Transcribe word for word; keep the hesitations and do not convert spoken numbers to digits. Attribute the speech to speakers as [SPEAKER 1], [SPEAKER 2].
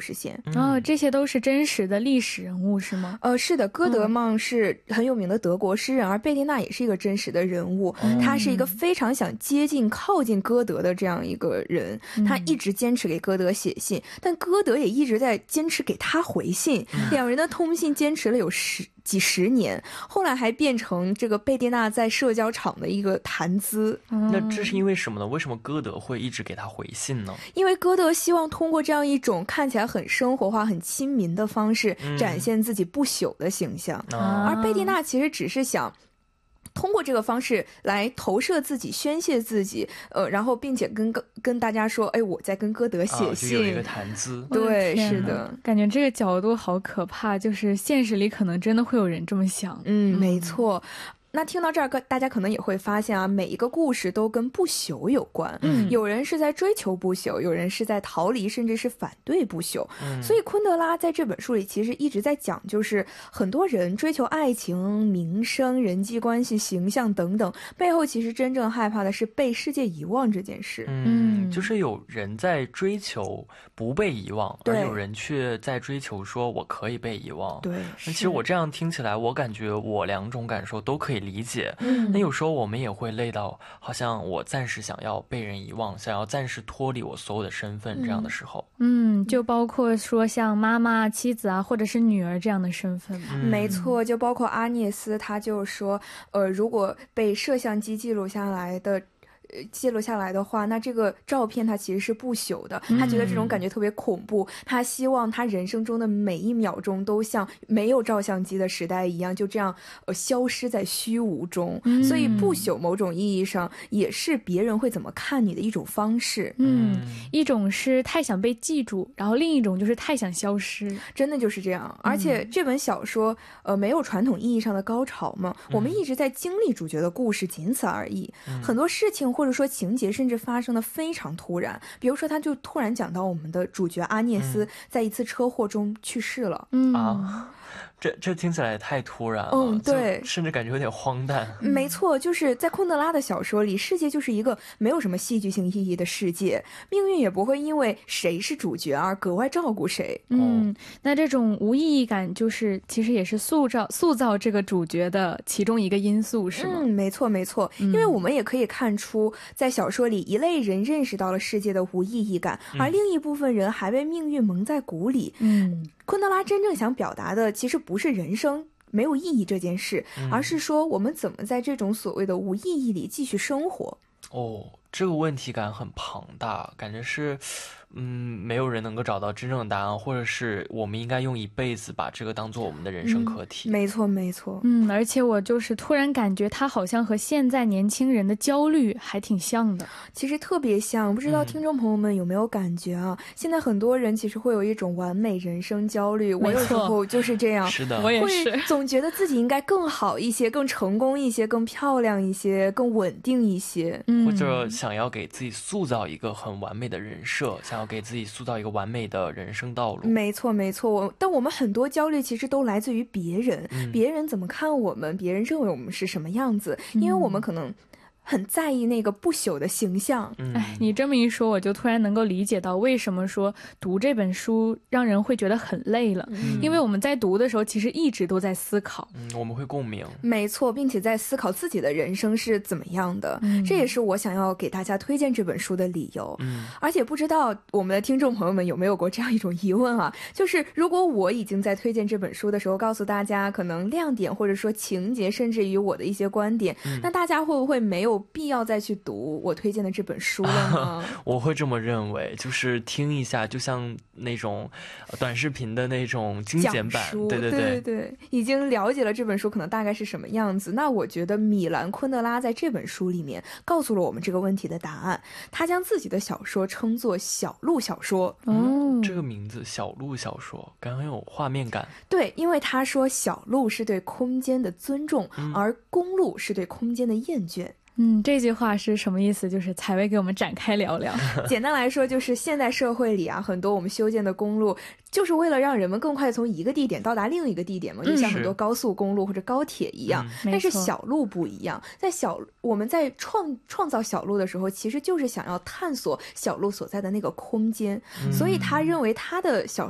[SPEAKER 1] 事线。
[SPEAKER 2] 哦，这些都是真实的历史人物是吗？
[SPEAKER 1] 呃，是的，歌德曼是很有名的德国诗人，而贝蒂娜也是一个真实的人物。他是一个非常想接近靠近歌德的这样一个人，他一直坚持给歌德写信，但歌德也一直在坚持给他回信，两人的通信坚持了有十几十年，后来还变成这个贝蒂娜在社交场的一个谈资。
[SPEAKER 3] 那这是因为什么呢？为什么歌德会一直给他回信呢？
[SPEAKER 1] 因为歌德希望通过这样一种看起来很生活化很亲民的方式展现自己不朽的形象、嗯、而贝蒂娜其实只是想通过这个方式来投射自己宣泄自己，呃，然后并且跟跟大家说，哎，我在跟歌德写信、啊、
[SPEAKER 3] 就有一个谈资。
[SPEAKER 1] 对，是的，
[SPEAKER 2] 感觉这个角度好可怕，就是现实里可能真的会有人这么想。
[SPEAKER 1] 嗯，没错。那听到这儿，大家可能也会发现啊，每一个故事都跟不朽有关。嗯，有人是在追求不朽，有人是在逃离，甚至是反对不朽。嗯，所以昆德拉在这本书里其实一直在讲，就是很多人追求爱情、名声、人际关系、形象等等，背后其实真正害怕的是被世界遗忘这件事。
[SPEAKER 3] 嗯，就是有人在追求不被遗忘，而有人却在追求说我可以被遗忘。
[SPEAKER 1] 对，
[SPEAKER 3] 那其实我这样听起来，我感觉我两种感受都可以理解。嗯，那有时候我们也会累到好像我暂时想要被人遗忘，想要暂时脱离我所有的身份这样的时候。
[SPEAKER 2] 嗯，就包括说像妈妈、妻子啊，或者是女儿这样的身份。
[SPEAKER 1] 嗯，没错，就包括阿涅斯，他就说呃，如果被摄像机记录下来的记录下来的话，那这个照片它其实是不朽的，他觉得这种感觉特别恐怖、嗯、他希望他人生中的每一秒钟都像没有照相机的时代一样，就这样呃消失在虚无中、嗯、所以不朽某种意义上也是别人会怎么看你的一种方式。
[SPEAKER 2] 嗯，一种是太想被记住，然后另一种就是太想消失，
[SPEAKER 1] 真的就是这样。而且这本小说呃没有传统意义上的高潮嘛、嗯、我们一直在经历主角的故事，仅此而已、嗯、很多事情或者说情节甚至发生的非常突然，比如说他就突然讲到我们的主角阿涅斯在一次车祸中去世了。
[SPEAKER 3] 嗯啊，这这听起来也太突然了。
[SPEAKER 1] 嗯，对，
[SPEAKER 3] 甚至感觉有点荒诞。
[SPEAKER 1] 没错，就是在昆德拉的小说里，世界就是一个没有什么戏剧性意义的世界，命运也不会因为谁是主角而格外照顾谁。
[SPEAKER 2] 嗯，那这种无意义感就是其实也是塑造塑造这个主角的其中一个因素，是吗？
[SPEAKER 1] 嗯，没错没错，因为我们也可以看出在小说里一类人认识到了世界的无意义感，而另一部分人还被命运蒙在鼓里。嗯，昆德拉真正想表达的其实不是人生没有意义这件事、嗯、而是说我们怎么在这种所谓的无意义里继续生活。
[SPEAKER 3] 哦，这个问题感很庞大，感觉是嗯，没有人能够找到真正的答案，或者是我们应该用一辈子把这个当做我们的人生课题。
[SPEAKER 1] 嗯、没错没错。
[SPEAKER 2] 嗯，而且我就是突然感觉他好像和现在年轻人的焦虑还挺像的，
[SPEAKER 1] 其实特别像。不知道听众朋友们有没有感觉啊、嗯、现在很多人其实会有一种完美人生焦虑，我有时候就是这样。
[SPEAKER 3] 是的，
[SPEAKER 2] 我也是，
[SPEAKER 1] 会总觉得自己应该更好一些，更成功一些，更漂亮一些，更稳定一些、
[SPEAKER 3] 嗯、或者想要给自己塑造一个很完美的人设，想要给自己塑造一个完美的人生道路。
[SPEAKER 1] 没错没错，我但我们很多焦虑其实都来自于别人、嗯、别人怎么看我们，别人认为我们是什么样子、嗯、因为我们可能很在意那个不朽的形象。
[SPEAKER 2] 哎，你这么一说，我就突然能够理解到为什么说读这本书让人会觉得很累了、嗯、因为我们在读的时候其实一直都在思考、
[SPEAKER 3] 嗯、我们会共鸣。
[SPEAKER 1] 没错，并且在思考自己的人生是怎么样的、嗯、这也是我想要给大家推荐这本书的理由、嗯、而且不知道我们的听众朋友们有没有过这样一种疑问啊，就是如果我已经在推荐这本书的时候告诉大家可能亮点或者说情节甚至于我的一些观点、嗯、那大家会不会没有必要再去读我推荐的这本书了呢？
[SPEAKER 3] 我会这么认为，就是听一下就像那种短视频的那种精简版，对对对
[SPEAKER 1] 对对，已经了解了这本书可能大概是什么样子。那我觉得米兰昆德拉在这本书里面告诉了我们这个问题的答案，他将自己的小说称作小路小说。
[SPEAKER 3] 嗯，这个名字小路小说感觉很有画面感。
[SPEAKER 1] 对，因为他说小路是对空间的尊重、嗯、而公路是对空间的厌倦。
[SPEAKER 2] 嗯，这句话是什么意思？就是采薇给我们展开聊聊。
[SPEAKER 1] 简单来说，就是现代社会里啊，很多我们修建的公路就是为了让人们更快从一个地点到达另一个地点嘛，就像很多高速公路或者高铁一样、嗯、但是小路不一样，在小我们在创创造小路的时候其实就是想要探索小路所在的那个空间、嗯、所以他认为他的小